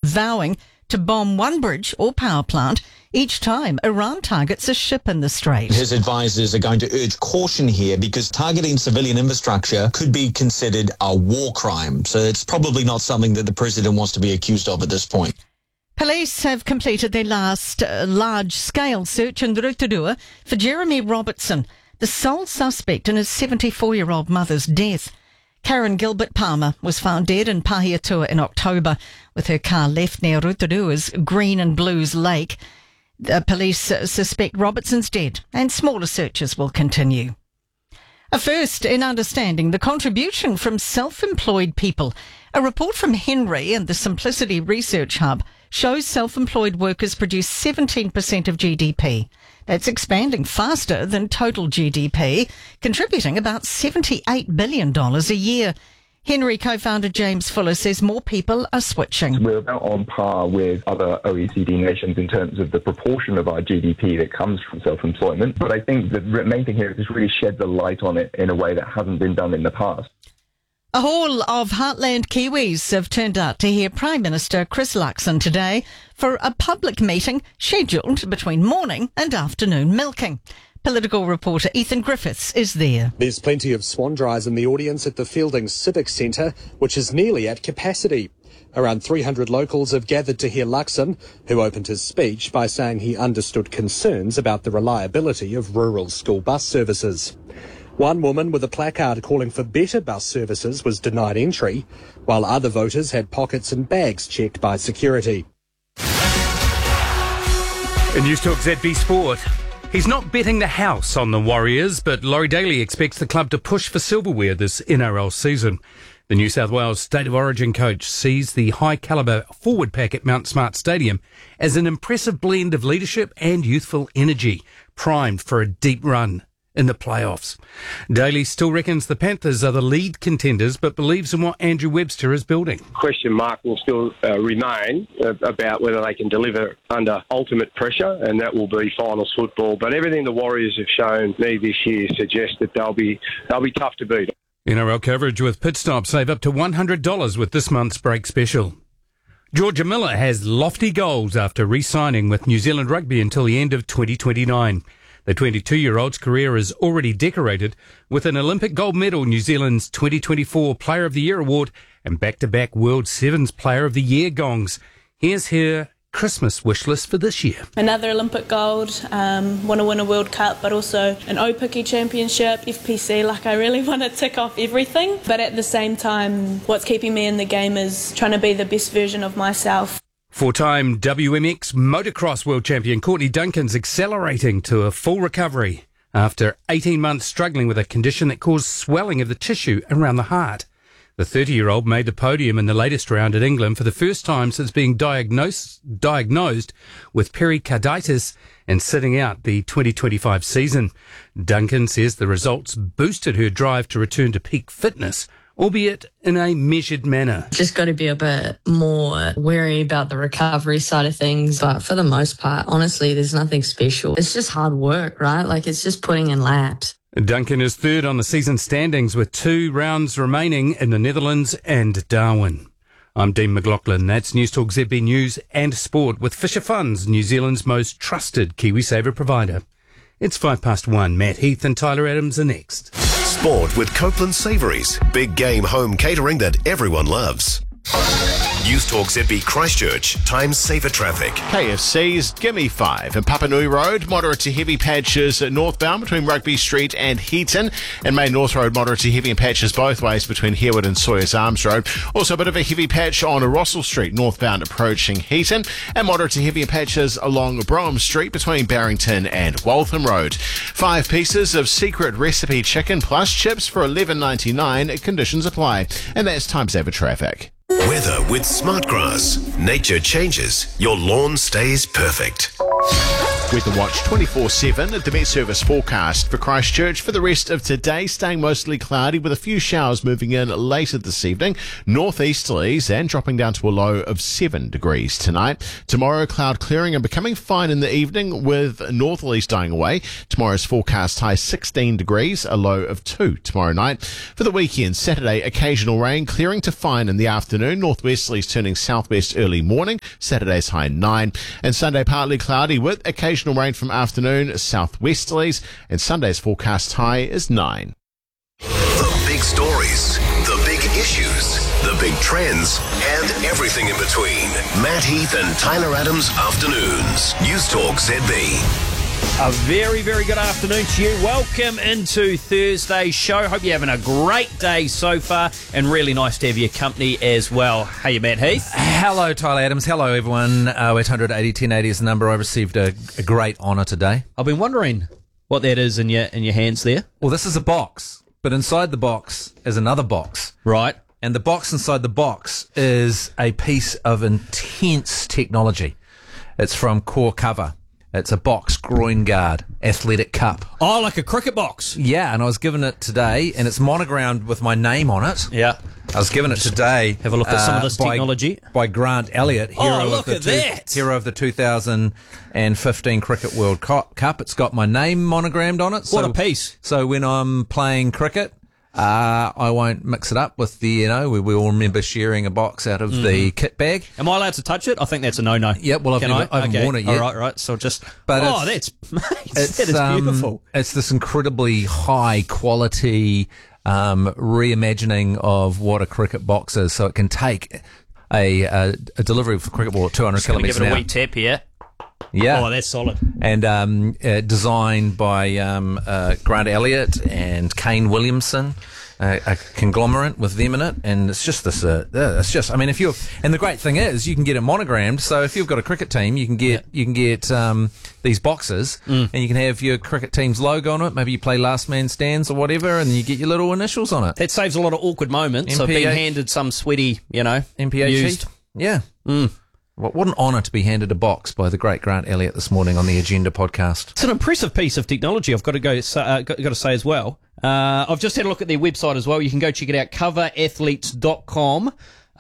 vowing to bomb one bridge or power plant each time Iran targets a ship in the Strait. His advisors are going to urge caution here because targeting civilian infrastructure could be considered a war crime. So it's probably not something that the president wants to be accused of at this point. Police have completed their last large-scale search in Rotorua for Jeremy Robertson, the sole suspect in his 74-year-old mother's death. Karen Gilbert Palmer was found dead in Pahiatua in October, with her car left near Rotorua's Green and Blues Lake. The police suspect Robertson's dead, and smaller searches will continue. A first in understanding the contribution from self-employed people. A report from Henry and the Simplicity Research Hub shows self-employed workers produce 17% of GDP. That's expanding faster than total GDP, contributing about $78 billion a year. Henry co-founder James Fuller says more people are switching. We're about on par with other OECD nations in terms of the proportion of our GDP that comes from self-employment. But I think the main thing here is just really shed the light on it in a way that hasn't been done in the past. A haul of Heartland Kiwis have turned out to hear Prime Minister Chris Luxon today for a public meeting scheduled between morning and afternoon milking. Political reporter Ethan Griffiths is there. There's plenty of swan dries in the audience at the Fielding Civic Centre, which is nearly at capacity. Around 300 locals have gathered to hear Luxon, who opened his speech by saying he understood concerns about the reliability of rural school bus services. One woman with a placard calling for better bus services was denied entry, while other voters had pockets and bags checked by security. In News Talk ZB Sport, he's not betting the house on the Warriors, but Laurie Daly expects the club to push for silverware this NRL season. The New South Wales State of Origin coach sees the high-calibre forward pack at Mount Smart Stadium as an impressive blend of leadership and youthful energy, primed for a deep run in the playoffs. Daly still reckons the Panthers are the lead contenders, but believes in what Andrew Webster is building. Question mark will still remain about whether they can deliver under ultimate pressure, and that will be finals football. But everything the Warriors have shown me this year suggests that they'll be tough to beat. NRL coverage with Pit Stop. Save up to $100 with this month's break special. Georgia Miller has lofty goals after re-signing with New Zealand Rugby until the end of 2029. The 22-year-old's career is already decorated with an Olympic gold medal, New Zealand's 2024 Player of the Year award, and back-to-back World Sevens Player of the Year gongs. Here's her Christmas wish list for this year. Another Olympic gold, want to win a World Cup, but also an Opiki Championship, FPC. I really want to tick off everything. But at the same time, what's keeping me in the game is trying to be the best version of myself. Four-time WMX motocross world champion Courtney Duncan's accelerating to a full recovery after 18 months struggling with a condition that caused swelling of the tissue around the heart. The 30-year-old made the podium in the latest round at England for the first time since being diagnosed with pericarditis and sitting out the 2025 season. Duncan says the results boosted her drive to return to peak fitness, albeit in a measured manner. Just got to be a bit more wary about the recovery side of things. But for the most part, honestly, there's nothing special. It's just hard work, right? It's just putting in laps. Duncan is third on the season standings with 2 rounds remaining in the Netherlands and Darwin. I'm Dean McLaughlin. That's News Talk ZB News and Sport with Fisher Funds, New Zealand's most trusted KiwiSaver provider. It's 1:05. Matt Heath and Tyler Adams are next. Sport with Copeland Savouries. Big game home catering that everyone loves. News Talk ZB Christchurch. Time saver traffic. KFC's Gimme 5 and Papanui Road. Moderate to heavy patches northbound between Rugby Street and Heaton. And Main North Road, moderate to heavy patches both ways between Herwood and Sawyers Arms Road. Also a bit of a heavy patch on Rossall Street northbound approaching Heaton. And moderate to heavy patches along Brougham Street between Barrington and Waltham Road. 5 pieces of secret recipe chicken plus chips for $11.99. Conditions apply. And that's time saver traffic. Weather with Smartgrass. Nature changes. Your lawn stays perfect. Weather Watch 24/7 at the Met Service forecast for Christchurch for the rest of today, staying mostly cloudy with a few showers moving in later this evening. Northeasterlies and dropping down to a low of 7 degrees tonight. Tomorrow, cloud clearing and becoming fine in the evening with northerlies dying away. Tomorrow's forecast high 16 degrees, a low of 2 tomorrow night. For the weekend, Saturday, occasional rain, clearing to fine in the afternoon. Northwesterlies turning southwest early morning. Saturday's high 9. And Sunday, partly cloudy with occasional rain from afternoon, southwesterlies, and Sunday's forecast high is 9. The big stories, the big issues, the big trends, and everything in between. Matt Heath and Tyler Adams Afternoons. News Talk ZB. A very, very good afternoon to you. Welcome into Thursday's show. Hope you're having a great day so far, and really nice to have your company as well. Hey, Matt Heath. Hello, Tyler Adams. Hello, everyone. 800 80 1080 is the number. I received a great honour today. I've been wondering what that is in your hands there. Well, this is a box, but inside the box is another box. Right. And the box inside the box is a piece of intense technology. It's from Core Cover. It's a box groin guard athletic cup. Oh, like a cricket box. Yeah, and I was given it today, and it's monogrammed with my name on it. Yeah. I was given it today. Have a look at some of this technology. By Grant Elliott, hero of the 2015 Cricket World Cup. It's got my name monogrammed on it. What a piece. So when I'm playing cricket, I won't mix it up with the, we all remember sharing a box out of the kit bag. Am I allowed to touch it? I think that's a no-no. Yeah, well, I haven't worn it yet. All right. So just, but that is beautiful. It's this incredibly high quality reimagining of what a cricket box is. So it can take a delivery of a cricket ball at 200 kilometres an hour. Give it a wee tap here. Yeah. Oh, that's solid. And designed by Grant Elliott and Kane Williamson, a conglomerate with them in it. And it's just this, and the great thing is you can get it monogrammed. So if you've got a cricket team, you can get these boxes and you can have your cricket team's logo on it. Maybe you play last man stands or whatever, and you get your little initials on it. That saves a lot of awkward moments of being handed some sweaty, MPH used. sheet. Yeah. What an honour to be handed a box by the great Grant Elliott this morning on the Agenda podcast. It's an impressive piece of technology, I've got to say as well. I've just had a look at their website as well. You can go check it out, coverathletes.com.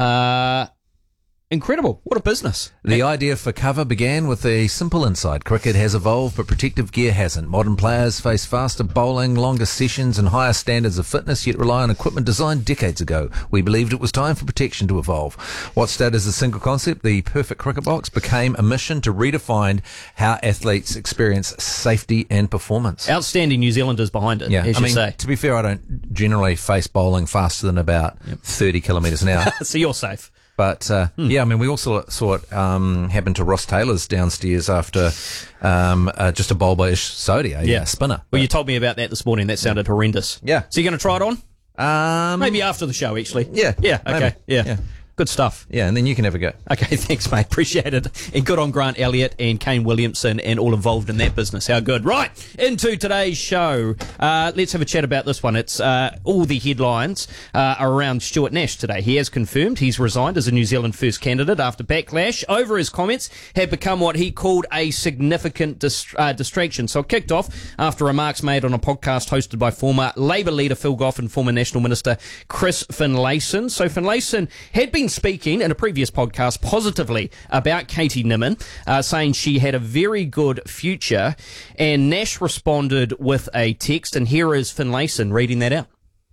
Incredible. What a business. The idea for Cover began with a simple insight. Cricket has evolved, but protective gear hasn't. Modern players face faster bowling, longer sessions and higher standards of fitness, yet rely on equipment designed decades ago. We believed it was time for protection to evolve. What started as a single concept, the perfect cricket box, became a mission to redefine how athletes experience safety and performance. Outstanding New Zealanders behind it, as you say. To be fair, I don't generally face bowling faster than about 30 kilometres an hour. So you're safe. But, we also saw it happen to Ross Taylor's downstairs after just a bowl by Ish Sodhi, a spinner. Well, you told me about that this morning. That sounded horrendous. Yeah. So you're going to try it on? Maybe after the show, actually. Yeah. Yeah, okay. Maybe. Yeah. Good stuff. Yeah, and then you can have a go. Okay, thanks, mate. Appreciate it. And good on Grant Elliott and Kane Williamson and all involved in that business. How good. Right, into today's show. Let's have a chat about this one. It's all the headlines are around Stuart Nash today. He has confirmed he's resigned as a New Zealand First candidate after backlash over his comments had become what he called a significant distraction. So it kicked off after remarks made on a podcast hosted by former Labour leader Phil Goff and former National Minister Chris Finlayson. So Finlayson had been speaking in a previous podcast positively about Katie Nimmin, saying she had a very good future, and Nash responded with a text, and here is Finlayson reading that out.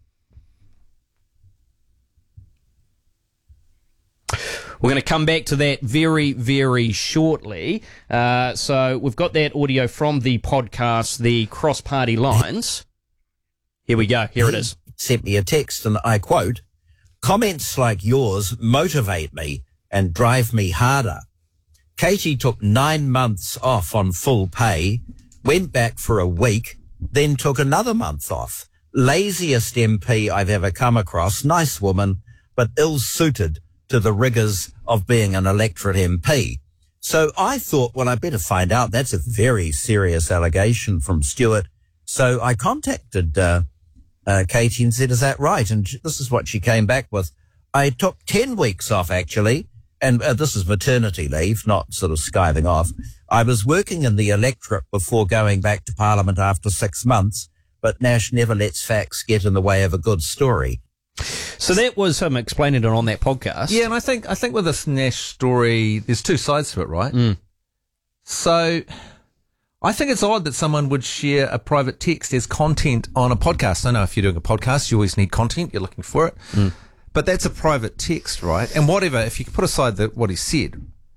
We're going to come back to that very, very shortly. So we've got that audio from the podcast, The Cross-Party Lines. Here we go. Here it is. Sent me a text, and I quote, "Comments like yours motivate me and drive me harder. Katie took 9 months off on full pay, went back for a week, then took another month off. Laziest MP I've ever come across. Nice woman, but ill-suited to the rigours of being an electorate MP." So I thought, well, I better find out. That's a very serious allegation from Stuart. So I contacted Katie and said, "Is that right?" And this is what she came back with. "I took 10 weeks off, actually. and this is maternity leave, not sort of skiving off. I was working in the electorate before going back to Parliament after 6 months, but Nash never lets facts get in the way of a good story. So that was him explaining it on that podcast. Yeah, and I think with this Nash story, there's two sides to it, right? Mm. So I think it's odd that someone would share a private text as content on a podcast. I know if you're doing a podcast, you always need content. You're looking for it. Mm. But that's a private text, right? And whatever, if you put aside what he said,